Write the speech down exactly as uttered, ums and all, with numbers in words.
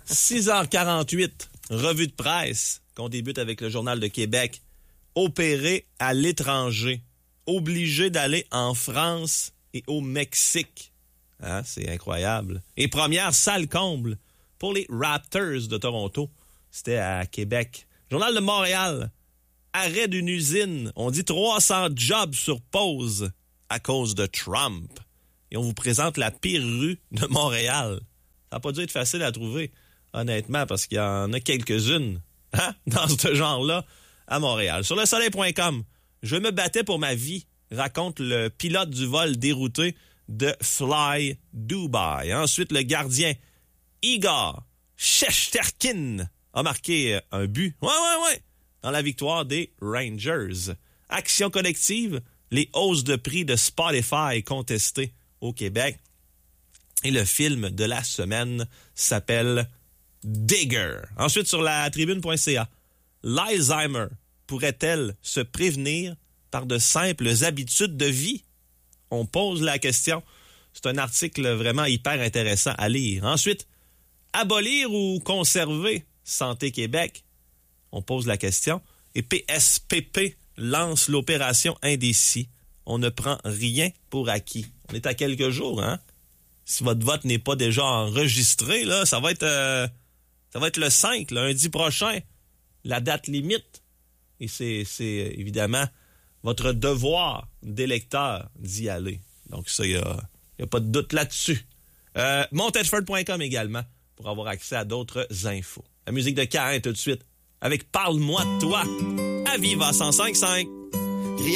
six heures quarante-huit, revue de presse, qu'on débute avec le Journal de Québec. Opéré à l'étranger, obligé d'aller en France et au Mexique. Hein, c'est incroyable. Et première salle comble pour les Raptors de Toronto. C'était à Québec. Journal de Montréal, arrêt d'une usine. On dit trois cents jobs sur pause à cause de Trump. Et on vous présente la pire rue de Montréal. Ça n'a pas dû être facile à trouver, honnêtement, parce qu'il y en a quelques-unes hein, dans ce genre-là à Montréal. Sur le soleil point com, je me battais pour ma vie, raconte le pilote du vol dérouté de Fly Dubai. Ensuite, le gardien Igor Shesterkin a marqué un but. Ouais, ouais, ouais. Dans la victoire des Rangers. Action collective, les hausses de prix de Spotify contestées au Québec. Et le film de la semaine s'appelle Digger. Ensuite, sur la tribune point c a, l'Alzheimer pourrait-elle se prévenir par de simples habitudes de vie? On pose la question. C'est un article vraiment hyper intéressant à lire. Ensuite, abolir ou conserver Santé Québec? On pose la question. Et P S P P lance l'opération Indécis. On ne prend rien pour acquis. On est à quelques jours, hein? Si votre vote n'est pas déjà enregistré, là, ça va être euh, ça va être le cinq, lundi prochain, la date limite. Et c'est, c'est évidemment votre devoir d'électeur d'y aller. Donc ça, il n'y a, y a pas de doute là-dessus. Euh, montedford point com également pour avoir accès à d'autres infos. La musique de Caïn tout de suite avec Parle-moi de toi à Viva cent cinq virgule cinq.